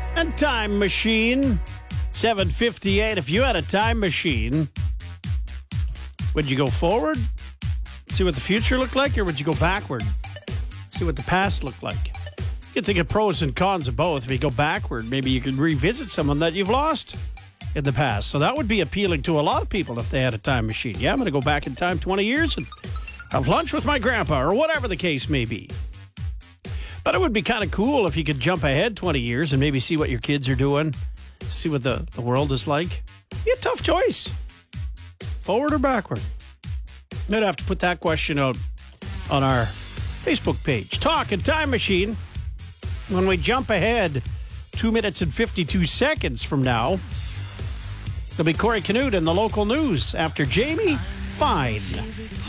A time machine. 7:58. If you had a time machine, would you go forward, see what the future looked like, or would you go backward, see what the past looked like? You can think of pros and cons of both. If you go backward, maybe you can revisit someone that you've lost in the past. So that would be appealing to a lot of people if they had a time machine. Yeah, I'm going to go back in time 20 years and have lunch with my grandpa, or whatever the case may be. But it would be kind of cool if you could jump ahead 20 years and maybe see what your kids are doing, see what the world is like. Be a tough choice. Forward or backward? I'd have to put that question out on our Facebook page. Talk and Time Machine. When we jump ahead 2 minutes and 52 seconds from now, there'll be Corey Canute in the local news after Jamie Fine.